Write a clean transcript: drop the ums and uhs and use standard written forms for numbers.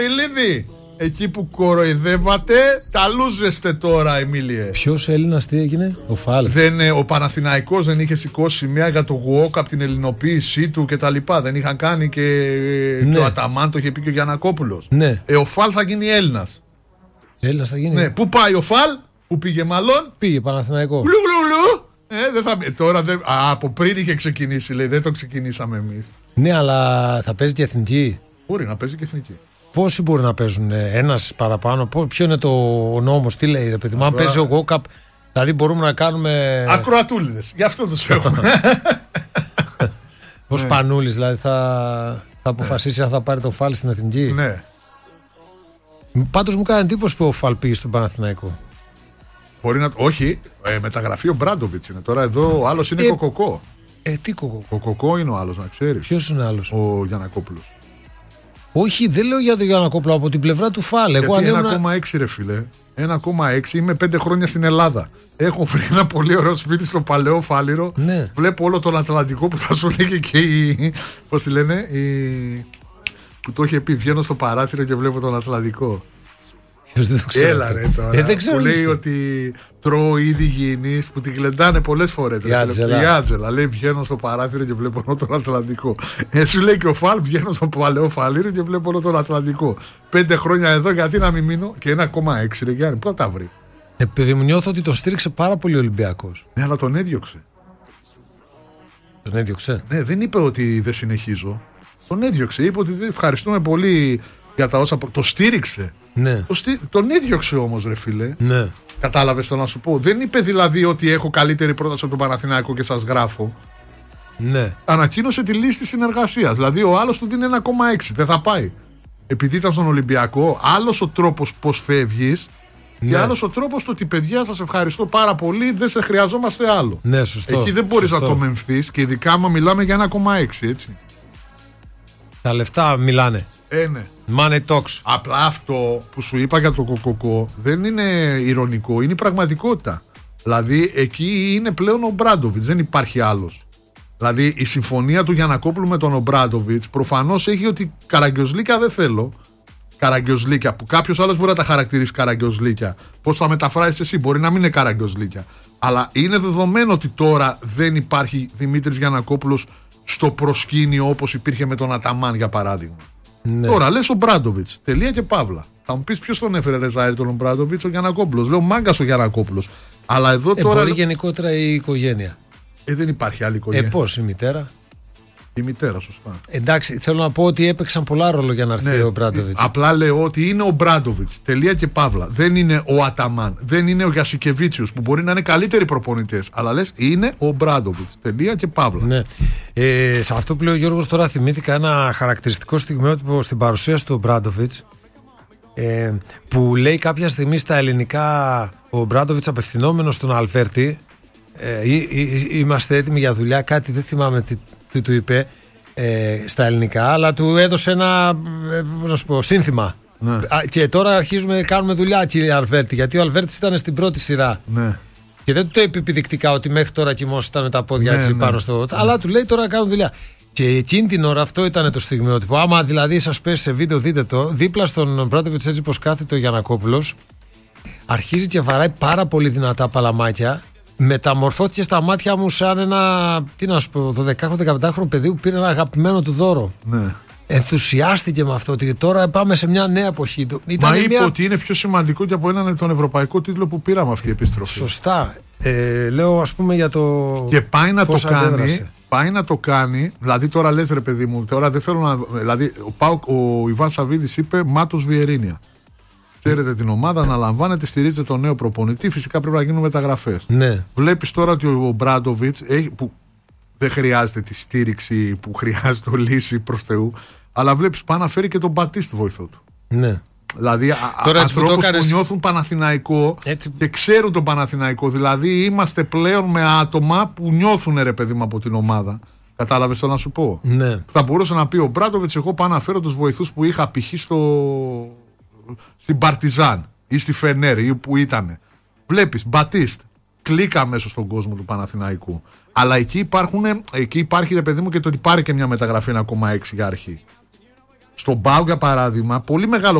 Ηλίδη, εκεί που κοροϊδεύατε, τα λούζεστε τώρα, Εμίλιε. Ποιος Έλληνας, τι έγινε, ο Φάλ? Ο Παναθηναϊκός δεν είχε σηκώσει σημαία για το Γουόκ από την ελληνοποίησή του και τα λοιπά. Δεν είχαν κάνει και ο Αταμάν, το είχε πει και ο Γιαννακόπουλος. Ναι. Ο Φάλ θα γίνει Έλληνας. Έλληνας θα γίνει. Ναι. Πού πάει ο Φάλ, πού πήγε μάλλον? Πήγε Παναθηναϊκό. Γλουγλουγλου. Δεν θα... Τώρα δεν... από πριν είχε ξεκινήσει, λέει, δεν το ξεκινήσαμε εμείς. Ναι, αλλά θα παίζει και εθνική. Μπορεί να παίζει και εθνική. Πόσοι μπορεί να παίζουν, ένας παραπάνω? Ποιο είναι ο νόμος, τι λέει, ρε παιδί μου? Αν παίζει ο Γόκαπ, δηλαδή μπορούμε να κάνουμε. Ακροατούλιδες, γι' αυτό τους έχουμε. Ο Σπανούλης δηλαδή θα αποφασίσει αν θα πάρει το Φάλ στην εθνική. Ναι. Πάντως μου κάνει εντύπωση που ο Φάλ πήγε στον Παναθηναϊκό. Μπορεί να. Όχι, μεταγραφή ο Μπράντοβιτς είναι. Τώρα εδώ ο άλλος είναι Κοκοκό. Τι Κοκοκό? Κοκοκό είναι ο άλλος, να ξέρεις. Ποιος είναι άλλος? Ο Γιαννακόπουλος. Όχι, δεν λέω για τον Γιαννακόπουλο, από την πλευρά του Φάλ. Γιατί 1,6 ρε φίλε. 1,6, είμαι 5 χρόνια στην Ελλάδα. Έχω βρει ένα πολύ ωραίο σπίτι στο Παλαιό Φάληρο. Ναι. Βλέπω όλο τον Ατλαντικό που θα σου λέγει και η. Πώς τη λένε, που το είχε πει. Βγαίνω στο παράθυρο και βλέπω τον Ατλαντικό. Δεν το ξέρω. Έλα ρε τώρα. Δεν ξέρω. Που λέει ότι τρώω ήδη υγιεινής, που την κλεντάνε πολλές φορές. Η Άτζελα. Λέει βγαίνω στο παράθυρο και βλέπω όλο τον Ατλαντικό. Σου λέει και ο Φάλ, βγαίνω στο Παλαιό Φάληρο και βλέπω όλο τον Ατλαντικό. 5 χρόνια εδώ, γιατί να μην μείνω? Και 1,6 ρε Γιάννη, πού θα τα βρει? Επειδή μου νιώθω ότι τον στήριξε πάρα πολύ ο Ολυμπιακός. Ναι, αλλά τον έδιωξε. Τον έδιωξε. Ναι, δεν είπε ότι δεν συνεχίζω. Τον έδιωξε. Είπε ότι ευχαριστούμε πολύ για τα όσα. Το στήριξε. Ναι. Τον έδιωξε όμως, ρε φίλε. Ναι. Κατάλαβες το να σου πω? Δεν είπε δηλαδή ότι έχω καλύτερη πρόταση από τον Παναθηναϊκό και σας γράφω. Ναι. Ανακοίνωσε τη λίστη συνεργασίας. Δηλαδή ο άλλος του δίνει 1,6. Δεν θα πάει. Επειδή ήταν στον Ολυμπιακό, άλλος ο τρόπος πώς φεύγεις. Ναι. Και άλλος ο τρόπος του ότι παιδιά σας ευχαριστώ πάρα πολύ, δεν σε χρειαζόμαστε άλλο. Ναι, σωστό. Εκεί δεν μπορείς να το μεμφθείς και ειδικά άμα μιλάμε για 1,6, έτσι. Τα λεφτά μιλάνε. Ναι. Money talks. Απλά αυτό που σου είπα για το Κοκοκό δεν είναι ηρωνικό, είναι η πραγματικότητα. Δηλαδή εκεί είναι πλέον ο Μπράντοβιτς, δεν υπάρχει άλλος. Δηλαδή η συμφωνία του Γιαννακόπουλου με τον Μπράντοβιτς προφανώς έχει ότι καραγκιόζλικα δεν θέλω. Καραγκιόζλικια, που κάποιος άλλος μπορεί να τα χαρακτηρίσει καραγκιόζλικια. Πώς θα μεταφράσεις εσύ, μπορεί να μην είναι καραγκιόζλικια. Αλλά είναι δεδομένο ότι τώρα δεν υπάρχει Δημήτρης Γιαννακόπουλος στο προσκήνιο όπως υπήρχε με τον Αταμάν, για παράδειγμα. Ναι. Τώρα λες ο Μπράντοβιτς, τελεία και παύλα. Θα μου πεις ποιος τον έφερε ρε Ζάιρ τον Μπράντοβιτς? Ο Γιαννακόπουλος. Λέω μάγκας ο Γιαννακόπουλος. Αλλά εδώ τώρα. Μπορεί γενικότερα η οικογένεια. Δεν υπάρχει άλλη οικογένεια. Πώς η μητέρα? Η μητέρα, σωστά. Εντάξει, θέλω να πω ότι έπαιξαν πολλά ρόλο για να έρθει ο Μπράντοβιτς. Απλά λέω ότι είναι ο Μπράντοβιτς. Τελεία και παύλα. Δεν είναι ο Αταμάν. Δεν είναι ο Γιασικεβίτσιος που μπορεί να είναι καλύτεροι προπονητές. Αλλά λες είναι ο Μπράντοβιτς. Τελεία και παύλα. Ναι. Σε αυτό που λέει ο Γιώργος, τώρα θυμήθηκα ένα χαρακτηριστικό στιγμιότυπο στην παρουσίαση του Μπράντοβιτς. Που λέει κάποια στιγμή στα ελληνικά ο Μπράντοβιτς απευθυνόμενος στον Αλβέρτη. Είμαστε έτοιμοι για δουλειά. Κάτι δεν θυμάμαι τι του είπε στα ελληνικά, αλλά του έδωσε ένα σύνθημα. Ναι. Και τώρα αρχίζουμε, κάνουμε δουλειά, κύριε Αλβέρτη, γιατί ο Αλβέρτης ήταν στην πρώτη σειρά. Ναι. Και δεν του το είπε επιδεικτικά ότι μέχρι τώρα κοιμόσασταν με τα πόδια έτσι πάνω στο. Αλλά του λέει τώρα κάνουν δουλειά. Και εκείνη την ώρα αυτό ήταν το στιγμιότυπο. Άμα δηλαδή σας πέσει σε βίντεο, δείτε το. Δίπλα στον Μπράντοβιτς, έτσι πως κάθεται ο Γιαννακόπουλος, αρχίζει και βαράει πάρα πολύ δυνατά παλαμάκια. Μεταμορφώθηκε στα μάτια μου σαν ένα, τι να σου πω, 12χρονο-15χρονο παιδί που πήρε ένα αγαπημένο του δώρο. Ναι. Ενθουσιάστηκε με αυτό ότι τώρα πάμε σε μια νέα εποχή. Μα είπε ότι είναι πιο σημαντικό και από έναν τον ευρωπαϊκό τίτλο που πήραμε αυτή η επιστροφή. Σωστά. Λέω ας πούμε για το. Και πάει να το κάνει. Πάει να το κάνει. Δηλαδή τώρα λες ρε παιδί μου, τώρα δεν θέλω να. Δηλαδή ο Ιβάν Σαββίδης είπε Μάτος Βιερίνια. Ξέρετε την ομάδα, αναλαμβάνετε, στηρίζετε τον νέο προπονητή. Φυσικά πρέπει να γίνουν μεταγραφές. Ναι. Βλέπεις τώρα ότι ο Μπράντοβιτς που δεν χρειάζεται τη στήριξη που χρειάζεται ο Λύση προς Θεού, αλλά βλέπεις πάει να φέρει και τον Μπατίστ βοηθό του. Ναι. Δηλαδή ανθρώπους που νιώθουν Παναθηναϊκό και ξέρουν τον Παναθηναϊκό. Δηλαδή είμαστε πλέον με άτομα που νιώθουν ρε παιδί μου από την ομάδα. Κατάλαβες το να σου πω? Ναι. Θα μπορούσε να πει ο Μπράντοβιτς, εγώ πάω να φέρω τους βοηθούς που είχα π.χ. στην Παρτιζάν ή στη Φενέρ ή που ήτανε. Βλέπεις Μπατίστ, κλίκα μέσα στον κόσμο του Παναθηναϊκού. Αλλά εκεί υπάρχει ρε παιδί μου και το ότι πάρει και μια μεταγραφή 1,6 για αρχή. Στον ΠΑΟΚ για παράδειγμα, πολύ μεγάλο